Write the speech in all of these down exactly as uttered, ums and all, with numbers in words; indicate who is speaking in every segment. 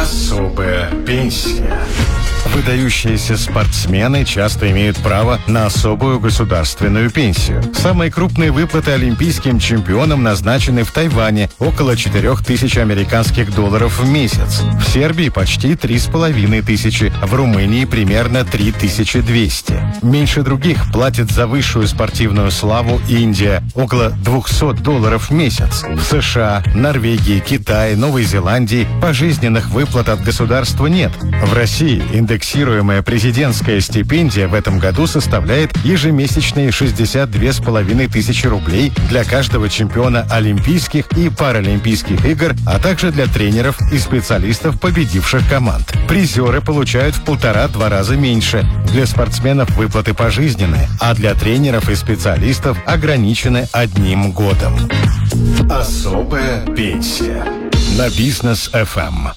Speaker 1: Особая пенсия. Выдающиеся спортсмены часто имеют право на особую государственную пенсию. Самые крупные выплаты олимпийским чемпионам назначены в Тайване – около четырех тысяч американских долларов в месяц. В Сербии почти три с половиной тысячи, в Румынии примерно три тысячи двести. Меньше других платит за высшую спортивную славу Индия – около двухсот долларов в месяц. В США, Норвегии, Китае, Новой Зеландии пожизненных выплат от государства нет. В России индекс Индексируемая президентская стипендия в этом году составляет ежемесячные шестьдесят две с половиной тысячи рублей для каждого чемпиона Олимпийских и Паралимпийских игр, а также для тренеров и специалистов победивших команд. Призеры получают в полтора-два раза меньше. Для спортсменов выплаты пожизненные, а для тренеров и специалистов ограничены одним годом. Особая пенсия. На Бизнес эф эм.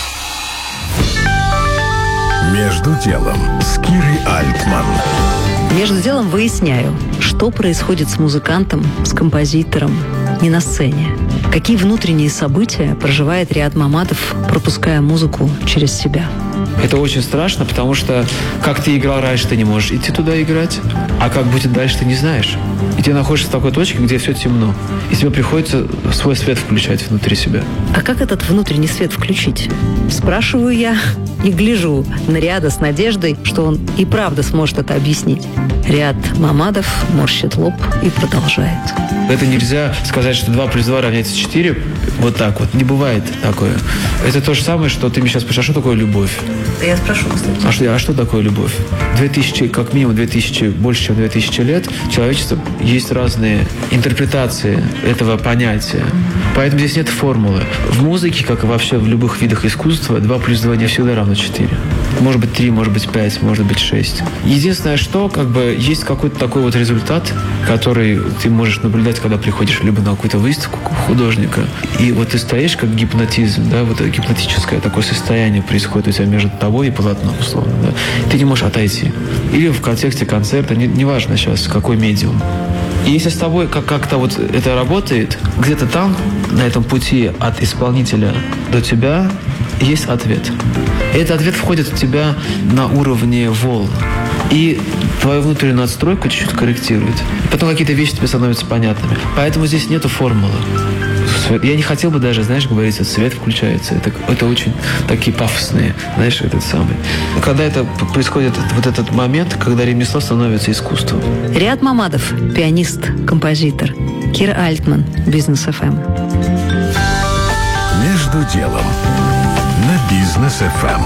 Speaker 1: Между делом с Кирой Альтман.
Speaker 2: Между делом выясняю, что происходит с музыкантом, с композитором не на сцене. Какие внутренние события проживает Риат Мамадов, пропуская музыку через себя.
Speaker 3: Это очень страшно, потому что как ты играл раньше, ты не можешь идти туда играть, а как будет дальше, ты не знаешь. И ты находишься в такой точке, где все темно, и тебе приходится свой свет включать внутри себя.
Speaker 2: А как этот внутренний свет включить? Спрашиваю я и гляжу на Риада с надеждой, что он и правда сможет это объяснить. Риат Мамадов морщит лоб и продолжает.
Speaker 3: Это нельзя сказать, что два плюс два равняется четыре. Вот так вот. Не бывает такое. Это то же самое, что ты мне сейчас спрашиваешь, а что такое любовь?
Speaker 2: Да я спрошу, кстати.
Speaker 3: А что, а что такое любовь? Две тысячи, как минимум две тысячи, больше, чем две тысячи лет, человечество есть разные интерпретации этого понятия. Поэтому здесь нет формулы. В музыке, как и вообще в любых видах искусства, два плюс два не всегда равно четыре. Может быть три, может быть пять, может быть шесть. Единственное, что как бы есть какой-то такой вот результат, который ты можешь наблюдать, когда приходишь либо на какую-то выставку художника, и вот ты стоишь как гипнотизм, да, вот это гипнотическое такое состояние происходит у тебя между тобой и полотном, условно, да. Ты не можешь отойти. Или в контексте концерта, не, неважно сейчас, какой медиум. И если с тобой как- как-то вот это работает, где-то там, на этом пути от исполнителя до тебя, есть ответ. И этот ответ входит в тебя на уровне волн. И твою внутреннюю надстройку чуть-чуть корректирует. И потом какие-то вещи тебе становятся понятными. Поэтому здесь нету формулы. Я не хотел бы даже, знаешь, говорить, что свет включается. Это, это очень такие пафосные, знаешь, этот самый. Когда это происходит, вот этот момент, когда ремесло становится искусством.
Speaker 2: Риат Мамадов, пианист, композитор. Кира Альтман, Бизнес эф эм.
Speaker 1: Между делом на Бизнес эф эм.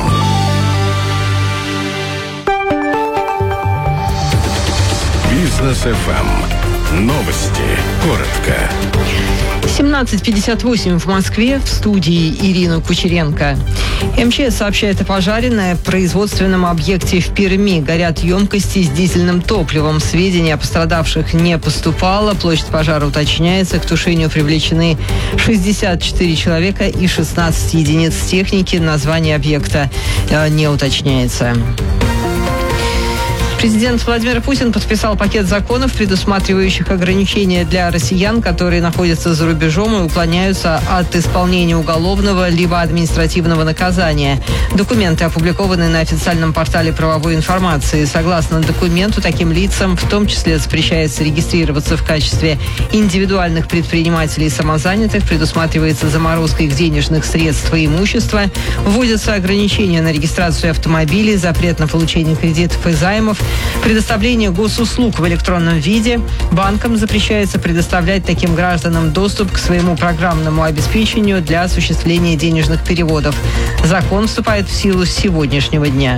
Speaker 1: Бизнес эф эм. Новости. Коротко.
Speaker 4: семнадцать пятьдесят восемь в Москве, в студии Ирина Кучеренко. эм че эс сообщает о пожаре на производственном объекте в Перми. Горят емкости с дизельным топливом. Сведений о пострадавших не поступало. Площадь пожара уточняется. К тушению привлечены шестьдесят четыре человека и шестнадцать единиц техники. Название объекта не уточняется. Президент Владимир Путин подписал пакет законов, предусматривающих ограничения для россиян, которые находятся за рубежом и уклоняются от исполнения уголовного либо административного наказания. Документы опубликованы на официальном портале правовой информации. Согласно документу, таким лицам в том числе запрещается регистрироваться в качестве индивидуальных предпринимателей и самозанятых, предусматривается заморозка их денежных средств и имущества, вводятся ограничения на регистрацию автомобилей, запрет на получение кредитов и займов, предоставление госуслуг в электронном виде. Банкам запрещается предоставлять таким гражданам доступ к своему программному обеспечению для осуществления денежных переводов. Закон вступает в силу с сегодняшнего дня.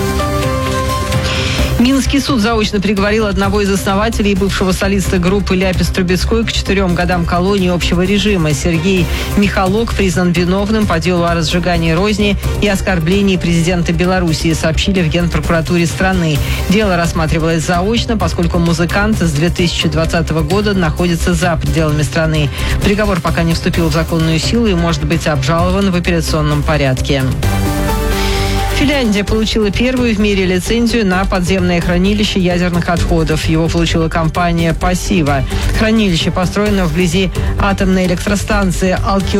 Speaker 4: Минский суд заочно приговорил одного из основателей и бывшего солиста группы Ляпис-Трубецкой к четырем годам колонии общего режима. Сергей Михалок признан виновным по делу о разжигании розни и оскорблении президента Белоруссии, сообщили в Генпрокуратуре страны. Дело рассматривалось заочно, поскольку музыкант с две тысячи двадцатого года находится за пределами страны. Приговор пока не вступил в законную силу и может быть обжалован в апелляционном порядке. Финляндия получила первую в мире лицензию на подземное хранилище ядерных отходов. Его получила компания «Пассива». Хранилище построено вблизи атомной электростанции Алки